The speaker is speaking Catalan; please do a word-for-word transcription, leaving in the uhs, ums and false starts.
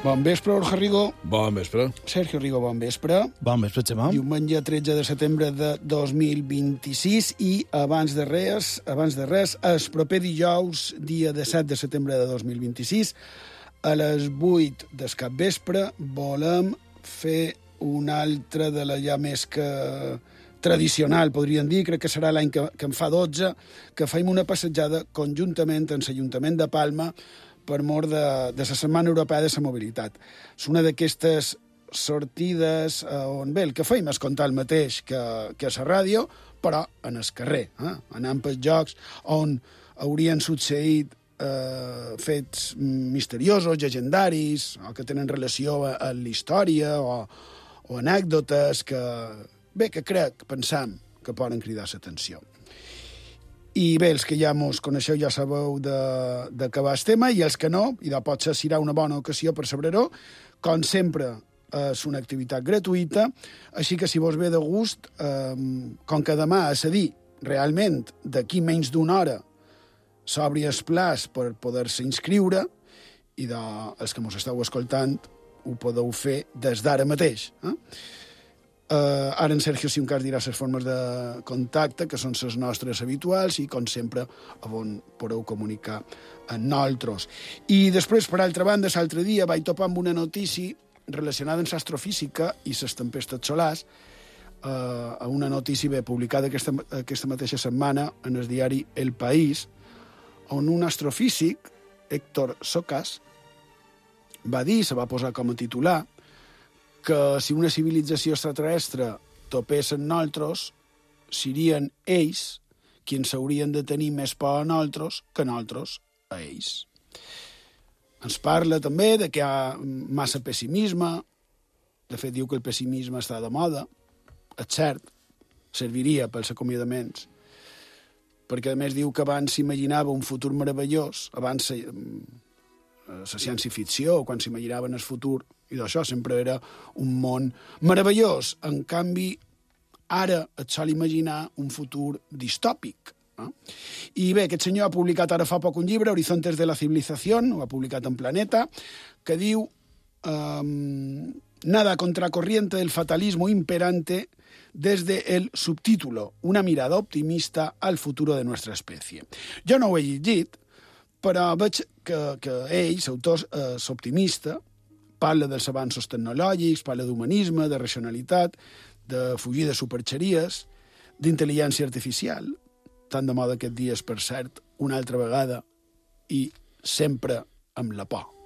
Bon vespre, Jorge Rigo. Bon vespre. Sergio Rigo, bon vespre. Bon vespre, Xemà. Diumenge tretze de setembre de dos mil vint-i-sis i abans de res, abans de res, el proper dijous, dia disset de setembre de dos mil vint-i-sis, a les vuit del capvespre, volem fer una altra de la ja més que tradicional, podríem dir, crec que serà l'any que, que en fa dotze, que fem una passejada conjuntament amb l'Ajuntament de Palma per mort de, de la Setmana Europea de la Mobilitat. És una d'aquestes sortides eh, on, bé, el que feim és contar el mateix que, que a la ràdio, però en el carrer, eh? Anant pels jocs on haurien succeït eh, fets misteriosos, llegendaris, o que tenen relació amb la història, o, o anècdotes que, bé, que crec, pensam, que poden cridar l'atenció. I bé, els que ja mos coneixeu ja sabeu de, de què va el tema, i els que no, i de potser serà una bona ocasió per saber-ho, com sempre, és una activitat gratuïta, així que si vos ve de gust, eh, com que demà, és a dir, realment, d'aquí menys d'una hora, s'obri el plaç per poder-se inscriure, i de, els que mos esteu escoltant ho podeu fer des d'ara mateix. Eh? Uh, ara en Sergio, si un cas, dirà les formes de contacte, que són les nostres habituals, i, com sempre, on podeu comunicar amb nosaltres. I després, per altra banda, l'altre dia vaig topar amb una notícia relacionada amb l'astrofísica i les tempestes solars, uh, a una notícia bé publicada aquesta, aquesta mateixa setmana en el diari El País, on un astrofísic, Héctor Socas, va dir, se va posar com a titular, que si una civilització extraterrestre topés amb nosaltres, serien ells qui ens haurien de tenir més por a nosaltres que nosaltres a ells. Ens parla també de que hi ha massa pessimisme, de fet diu que el pessimisme està de moda, és cert, serviria pels acomiadaments, perquè a més diu que abans s'imaginava un futur meravellós, abans la ciència-ficció, quan s'imaginaven el futur, i d'això sempre era un món meravellós. En canvi, ara et sol imaginar un futur distòpic. Eh? I bé, aquest senyor ha publicat ara fa poc un llibre, Horizontes de la Civilización, ho ha publicat en Planeta, que diu um, nada contracorriente del fatalismo imperante desde el subtítulo, una mirada optimista al futuro de nuestra especie. Jo no ho he llegit, però veig que, que ell, l'autor, és optimista, parla dels avanços tecnològics, parla d'humanisme, de racionalitat, de fugir de superxeries, d'intel·ligència artificial, tan de moda aquest dies, per cert, una altra vegada, i sempre amb la por.